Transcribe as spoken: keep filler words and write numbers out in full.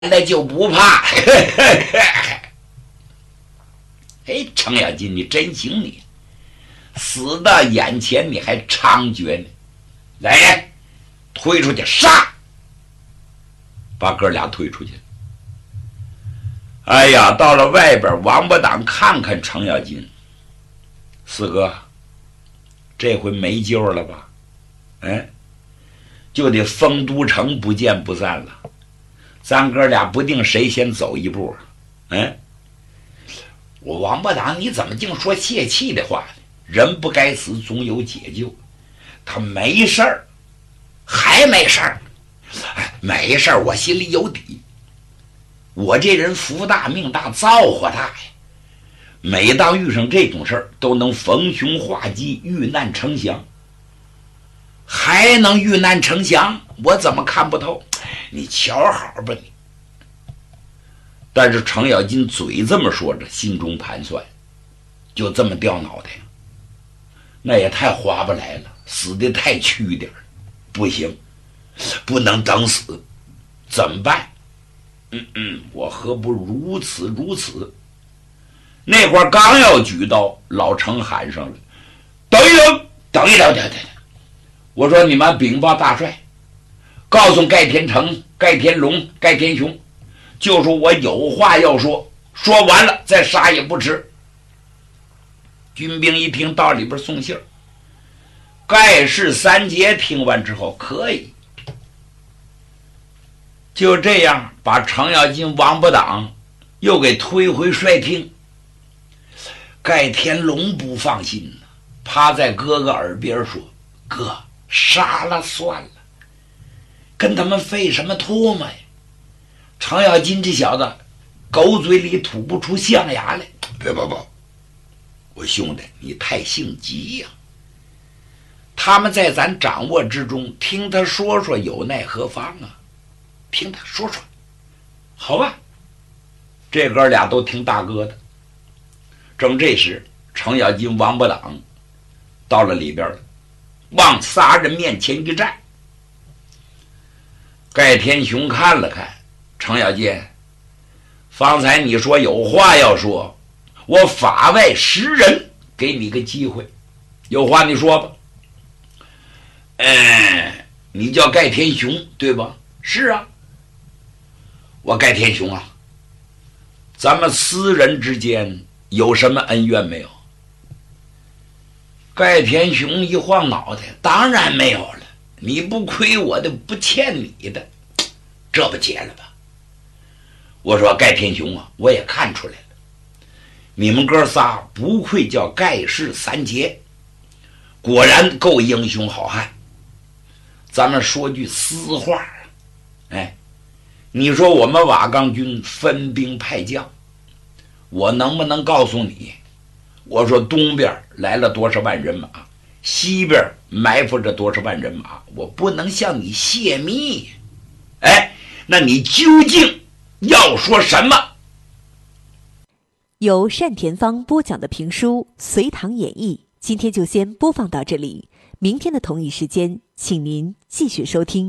的就不怕。哎，程咬金，你真行你！死到眼前你还猖獗呢！来人，推出去杀！把哥俩推出去。哎呀，到了外边，王八党看看程咬金，四哥，这回没救了吧？哎，就得封都城不见不散了。咱哥俩不定谁先走一步。哎，我王八党，你怎么净说泄气的话呢？人不该死，总有解救。他没事儿，还没事儿，哎，没事儿，我心里有底。我这人福大命大，造化大呀。每当遇上这种事儿，都能逢凶化吉，遇难成祥。还能遇难成祥，我怎么看不透？你瞧好吧你。但是程咬金嘴这么说着，心中盘算，就这么掉脑袋，那也太划不来了，死得太屈点，不行，不能等死，怎么办？嗯嗯，我何不如此如此？那会儿刚要举刀，老程喊上了：“等一等，等一等，等等！我说你们禀报大帅，告诉盖天成、盖天龙、盖天雄，就说我有话要说，说完了再杀也不迟。”军兵一听到里边送信儿，盖氏三杰听完之后可以。就这样把程咬金王八党又给推回帅厅。盖天龙不放心呢，趴在哥哥耳边说：“哥，杀了算了，跟他们费什么唾沫呀？程咬金这小子狗嘴里吐不出象牙来。”别别别，我兄弟你太性急呀、啊！他们在咱掌握之中，听他说说有奈何方啊？听他说说，好吧。这哥俩都听大哥的。正这时，程咬金王八党到了里边了，往仨人面前一站。盖天雄看了看程咬金，方才你说有话要说，我法外识人，给你个机会，有话你说吧。嗯，你叫盖天雄对吧？是啊，我盖天雄啊，咱们私人之间有什么恩怨没有？盖天雄一晃脑袋，当然没有了，你不亏我的，不欠你的，这不结了吧？我说盖天雄啊，我也看出来了，你们哥仨不愧叫盖氏三杰，果然够英雄好汉。咱们说句私话啊，哎，你说我们瓦岗军分兵派将，我能不能告诉你，我说东边来了多少万人马，西边埋伏着多少万人马，我不能向你泄密。哎，那你究竟要说什么？ 由单田芳播讲的评书《隋唐演义》，今天就先播放到这里，明天的同一时间请您继续收听。